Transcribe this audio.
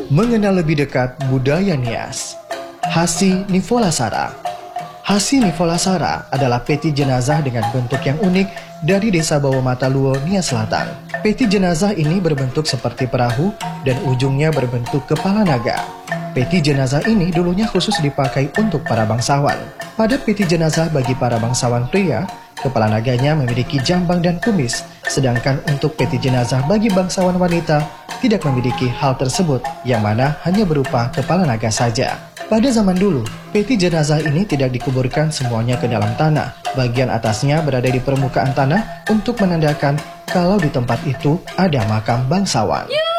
Mengenal lebih dekat budaya Nias. Hasi Nivolasara. Hasi Nivolasara adalah peti jenazah dengan bentuk yang unik dari desa Bawah Mataluo, Nias Selatan. Peti jenazah ini berbentuk seperti perahu dan ujungnya berbentuk kepala naga. Peti jenazah ini dulunya khusus dipakai untuk para bangsawan. Pada peti jenazah bagi para bangsawan pria, kepala naganya memiliki jambang dan kumis, sedangkan untuk peti jenazah bagi bangsawan wanita tidak memiliki hal tersebut, yang mana hanya berupa kepala naga saja. Pada zaman dulu, peti jenazah ini tidak dikuburkan semuanya ke dalam tanah. Bagian atasnya berada di permukaan tanah untuk menandakan kalau di tempat itu ada makam bangsawan.